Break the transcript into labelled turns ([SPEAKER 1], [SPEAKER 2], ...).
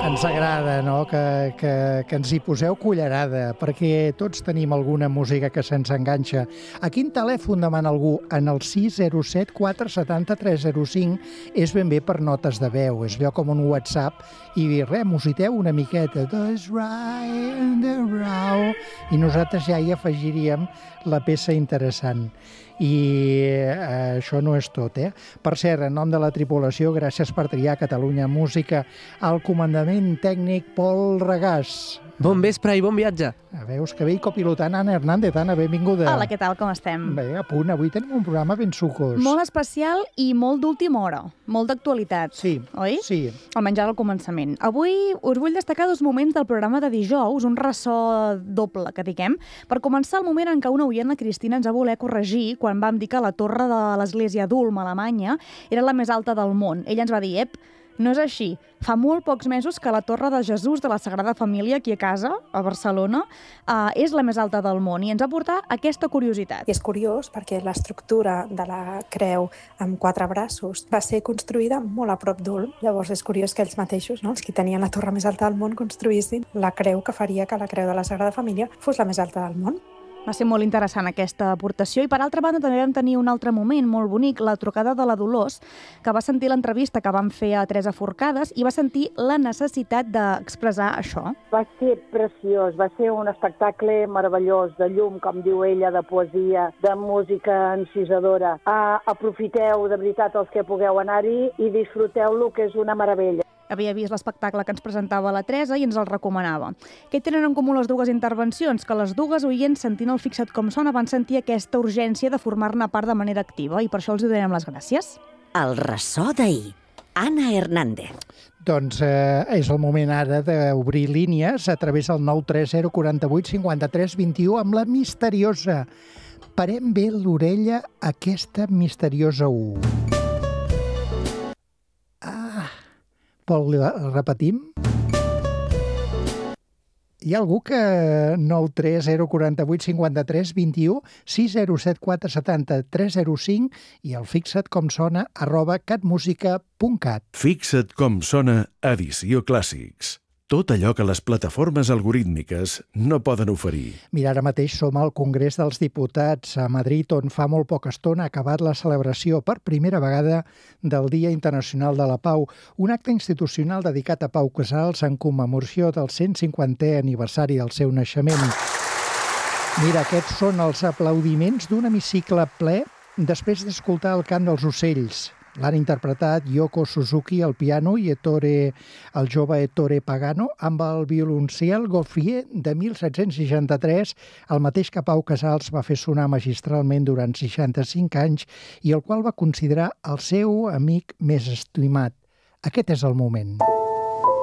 [SPEAKER 1] Ens agrada, no?, que ens hi poseu cullerada, perquè tots tenim alguna música que se'ns enganxa. A quin telèfon demana algú? En el 607 470 305 és ben bé per notes de veu, és allò com un WhatsApp, i musiteu una miqueta, Those right in the row, i nosaltres ja hi afegiríem la peça interessant. I això no és tot, eh? Per cert, en nom de la tripulació, gràcies per triar Catalunya Música. Al comandament tècnic, Pol Regàs.
[SPEAKER 2] Bon vespre i bon viatge.
[SPEAKER 1] Veus que ve i copilotant Anna Hernández. Anna, benvinguda.
[SPEAKER 3] Hola, què tal, com estem?
[SPEAKER 1] Bé, a punt. Avui tenim un programa ben sucós.
[SPEAKER 3] Molt especial i molt d'última hora. Molt d'actualitat.
[SPEAKER 1] Sí,
[SPEAKER 3] oi?
[SPEAKER 1] Sí.
[SPEAKER 3] Almenys ara al començament. Avui us vull destacar dos moments del programa de dijous, un ressò doble, que diguem. Per començar, el moment en què una oient, la Cristina, ens va voler corregir quan vam dir que la torre de l'església d'Ulm, a Alemanya, era la més alta del món. Ella ens va dir, no és així. Fa molt pocs mesos que la Torre de Jesús de la Sagrada Família, aquí a casa, a Barcelona, és la més alta del món i ens ha portat aquesta curiositat.
[SPEAKER 4] I és curiós perquè l'estructura de la creu amb 4 braços va ser construïda molt a prop d'Ulm. Llavors és curiós que ells mateixos, no, els que tenien la torre més alta del món, construïssin la creu que faria que la creu de la Sagrada Família fos la més alta del món.
[SPEAKER 3] Va ser molt interessant aquesta aportació i per altra banda també vam tenir un altre moment molt bonic, la trucada de la Dolors, que va sentir l'entrevista que vam fer a Teresa Forcades i va sentir la necessitat d'expressar això.
[SPEAKER 5] Va ser preciós, va ser un espectacle meravellós, de llum, com diu ella, de poesia, de música encisadora. Aprofiteu de veritat els que pugueu anar-hi i disfruteu-lo, que és una meravella.
[SPEAKER 3] Havia vist l'espectacle que ens presentava la Teresa i ens el recomanava. Què tenen en comú les dues intervencions? Que les dues oients, sentint el Fixa't com sona, van sentir aquesta urgència de formar-ne part de manera activa i per això els donem les gràcies.
[SPEAKER 6] El ressò d'ahir. Anna Hernández.
[SPEAKER 1] Doncs és el moment ara d'obrir línies a través del 930 48 53 21 amb la misteriosa. Parem bé l'orella a aquesta misteriosa U. Pol, repetim? Hi ha algú que 930 48 53 21 607 470 305 i el Fixa't com sona @catmusica.cat.
[SPEAKER 7] Fixa't com sona Edició Clàssics. Tot allò que les plataformes algorítmiques no poden oferir.
[SPEAKER 1] Mira, ara mateix som al Congrés dels Diputats a Madrid, on fa molt poca estona ha acabat la celebració per primera vegada del Dia Internacional de la Pau, un acte institucional dedicat a Pau Casals en commemoració del 150è aniversari del seu naixement. Mira, aquests són els aplaudiments d'un hemicicle ple després d'escoltar el cant dels ocells. L'han interpretat Yoko Suzuki al piano i el jove Ettore Pagano amb el violoncel Goffrier de 1763, el mateix que Pau Casals va fer sonar magistralment durant 65 anys i el qual va considerar el seu amic més estimat. Aquest és el moment.